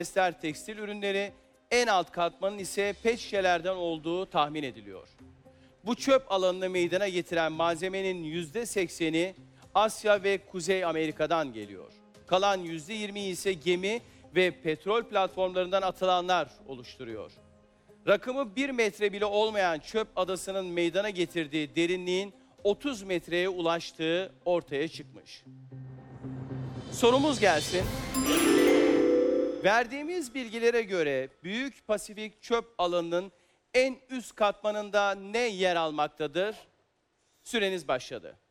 polyester tekstil ürünleri, en alt katmanın ise pet şişelerden olduğu tahmin ediliyor. Bu çöp alanını meydana getiren malzemenin %80'i Asya ve Kuzey Amerika'dan geliyor. Kalan %20'yi ise gemi ve petrol platformlarından atılanlar oluşturuyor. Rakımı 1 metre bile olmayan çöp adasının meydana getirdiği derinliğin 30 metreye ulaştığı ortaya çıkmış. Sorumuz gelsin. Verdiğimiz bilgilere göre Büyük Pasifik çöp alanının en üst katmanında ne yer almaktadır? Süreniz başladı.